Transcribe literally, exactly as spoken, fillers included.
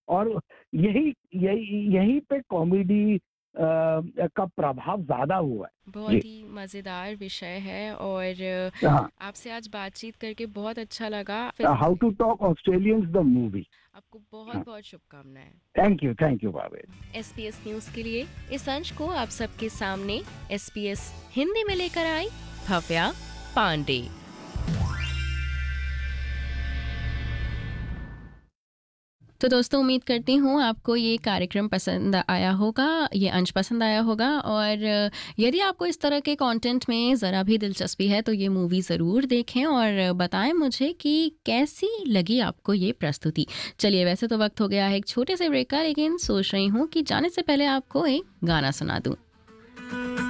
और यही यही यहीं पे कॉमेडी अ, का प्रभाव ज़्यादा हुआ है। जी। बहुत ही मज़ेदार विषय है और हाँ, आपसे आज बातचीत करके बहुत अच्छा लगा। फिर how to talk Australians the movie. आपको हाँ, बहुत-बहुत शुभकामनाएँ। Thank you, thank you Bhavesh. SPS news के लिए इस अंश को आप सबके सामने एसपीएस हिंदी में लेकर आई भव्या पांडे। तो दोस्तों उम्मीद करती हूँ आपको ये कार्यक्रम पसंद आया होगा, ये अंश पसंद आया होगा और यदि आपको इस तरह के कंटेंट में ज़रा भी दिलचस्पी है तो ये मूवी ज़रूर देखें और बताएं मुझे कि कैसी लगी आपको ये प्रस्तुति। चलिए वैसे तो वक्त हो गया है एक छोटे से ब्रेक का, लेकिन सोच रही हूँ कि जाने से पहले आपको एक गाना सुना दूँ।